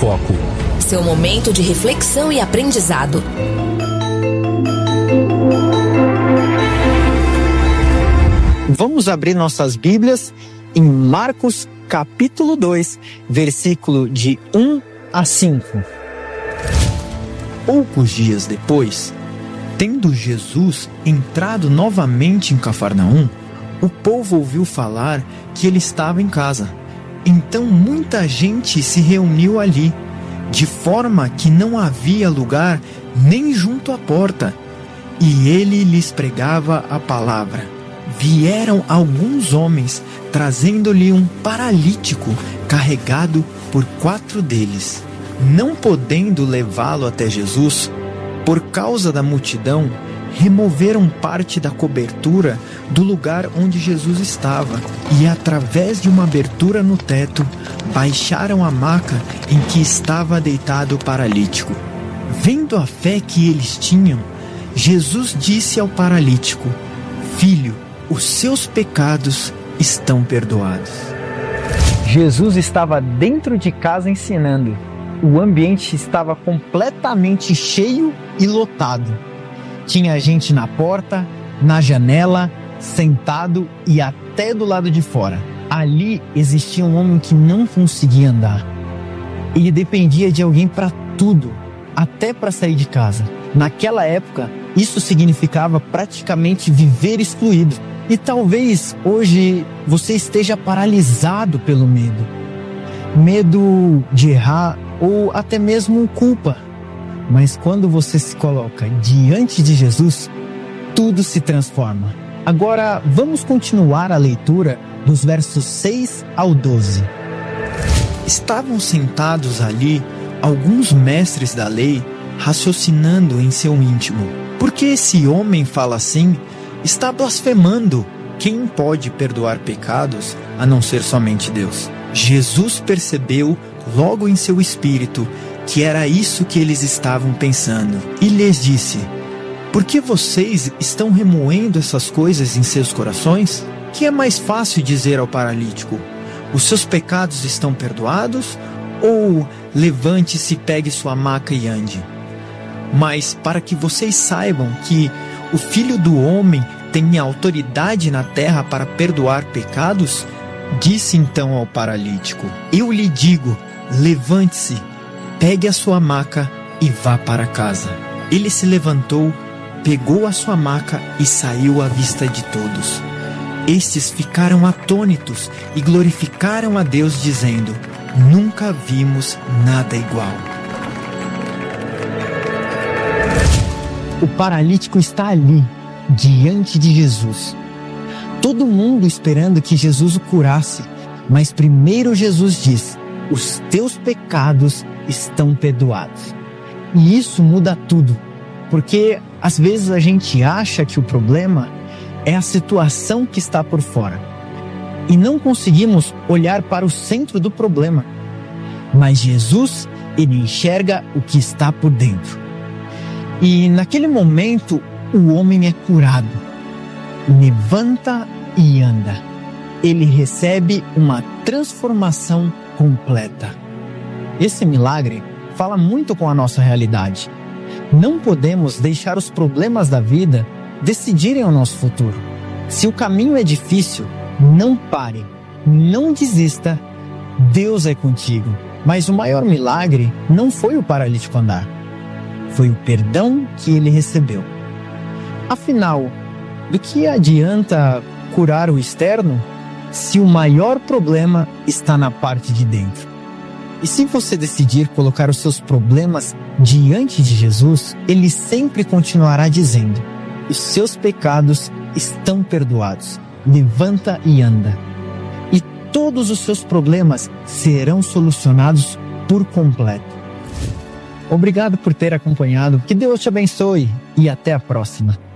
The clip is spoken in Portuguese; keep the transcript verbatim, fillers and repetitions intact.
Foco. Seu momento de reflexão e aprendizado. Vamos abrir nossas Bíblias em Marcos capítulo dois, versículo de um a cinco. Poucos dias depois, tendo Jesus entrado novamente em Cafarnaum, o povo ouviu falar que ele estava em casa. Então muita gente se reuniu ali, de forma que não havia lugar nem junto à porta, e ele lhes pregava a palavra. Vieram alguns homens, trazendo-lhe um paralítico, carregado por quatro deles. Não podendo levá-lo até Jesus, por causa da multidão, removeram parte da cobertura do lugar onde Jesus estava e, através de uma abertura no teto, baixaram a maca em que estava deitado o paralítico. Vendo a fé que eles tinham, Jesus disse ao paralítico: Filho, os seus pecados estão perdoados. Jesus estava dentro de casa ensinando. O ambiente estava completamente cheio e lotado. Tinha gente na porta, na janela, sentado e até do lado de fora. Ali existia um homem que não conseguia andar. Ele dependia de alguém para tudo, até para sair de casa. Naquela época, isso significava praticamente viver excluído. E talvez hoje você esteja paralisado pelo medo. Medo de errar ou até mesmo culpa. Mas quando você se coloca diante de Jesus, tudo se transforma. Agora vamos continuar a leitura dos versos seis ao doze. Estavam sentados ali alguns mestres da lei, raciocinando em seu íntimo: por que esse homem fala assim? Está blasfemando. Quem pode perdoar pecados a não ser somente Deus? Jesus percebeu logo em seu espírito que era isso que eles estavam pensando, e lhes disse: por que vocês estão remoendo essas coisas em seus corações? Que é mais fácil dizer ao paralítico: os seus pecados estão perdoados? Ou levante-se, pegue sua maca e ande? Mas para que vocês saibam que o Filho do Homem tem autoridade na terra para perdoar pecados, disse então ao paralítico: eu lhe digo, levante-se, pegue a sua maca e vá para casa. Ele se levantou, pegou a sua maca e saiu à vista de todos. Estes ficaram atônitos e glorificaram a Deus, dizendo: nunca vimos nada igual. O paralítico está ali, diante de Jesus. Todo mundo esperando que Jesus o curasse, mas primeiro Jesus diz: os teus pecados estão perdoados. E isso muda tudo, porque às vezes a gente acha que o problema é a situação que está por fora e não conseguimos olhar para o centro do problema. Mas Jesus, ele enxerga o que está por dentro. E naquele momento o homem é curado, levanta e anda. Ele recebe uma transformação completa. Esse milagre fala muito com a nossa realidade. Não podemos deixar os problemas da vida decidirem o nosso futuro. Se o caminho é difícil, não pare, não desista. Deus é contigo. Mas o maior milagre não foi o paralítico andar, foi o perdão que ele recebeu. Afinal, do que adianta curar o externo se o maior problema está na parte de dentro? E se você decidir colocar os seus problemas diante de Jesus, ele sempre continuará dizendo: os seus pecados estão perdoados. Levanta e anda. E todos os seus problemas serão solucionados por completo. Obrigado por ter acompanhado. Que Deus te abençoe e até a próxima.